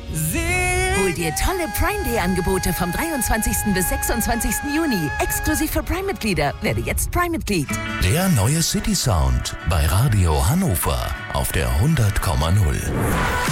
Hol dir tolle Prime Day Angebote vom 23. bis 26. Juni. Exklusiv für Prime-Mitglieder. Werde jetzt Prime-Mitglied. Der neue City Sound bei Radio Hannover auf der 100,0.